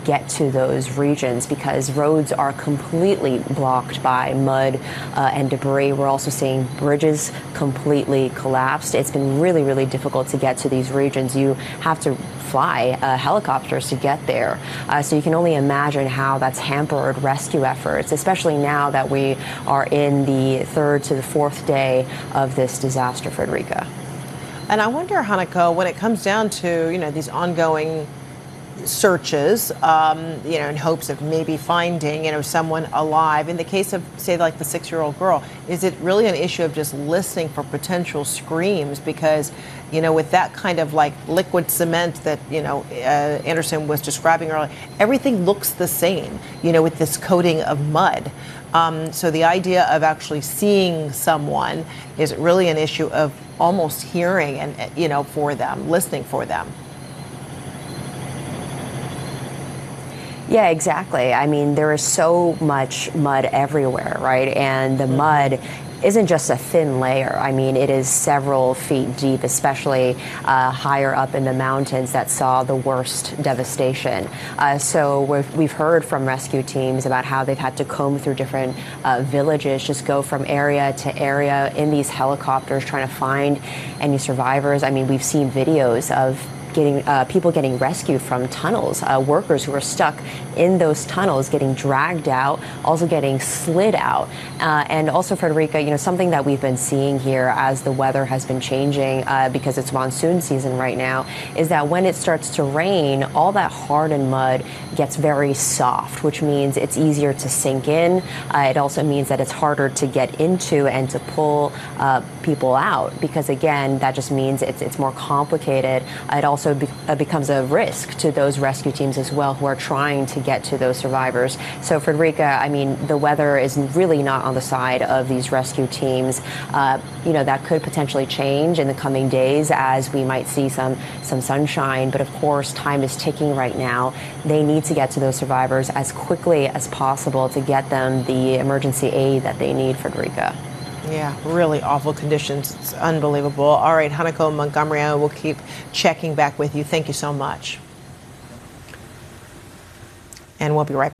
get to those regions because roads are completely blocked by mud and debris. We're also seeing bridges completely collapsed. It's been really, really difficult to get to these regions. You have to fly helicopters to get there. So you can only imagine how that's hampered rescue efforts, especially now that we are in the third to the fourth day of this disaster, Frederica. And I wonder, Hanako, when it comes down to, these ongoing searches, in hopes of maybe finding, someone alive. In the case of, say, like the 6-year-old girl, is it really an issue of just listening for potential screams? Because, with that kind of like liquid cement that, Anderson was describing earlier, everything looks the same, with this coating of mud. So the idea of actually seeing someone is really an issue of almost hearing and, for them, listening for them. Yeah, exactly. I mean, there is so much mud everywhere, right? And the mud isn't just a thin layer. I mean, it is several feet deep, especially higher up in the mountains that saw the worst devastation. So we've heard from rescue teams about how they've had to comb through different villages, just go from area to area in these helicopters trying to find any survivors. I mean, we've seen videos of people getting rescued from tunnels, workers who are stuck in those tunnels getting dragged out, also getting slid out. And also, Frederica, something that we've been seeing here as the weather has been changing because it's monsoon season right now, is that when it starts to rain, all that hardened mud gets very soft, which means it's easier to sink in. It also means that it's harder to get into and to pull people out because, again, that just means it's more complicated. It also becomes a risk to those rescue teams as well who are trying to get to those survivors. So, Frederica, I mean, the weather is really not on the side of these rescue teams. That could potentially change in the coming days as we might see some sunshine. But of course, time is ticking right now. They need to get to those survivors as quickly as possible to get them the emergency aid that they need, Frederica. Yeah, really awful conditions. It's unbelievable. All right, Hanako Montgomery, I will keep checking back with you. Thank you so much. And we'll be right back.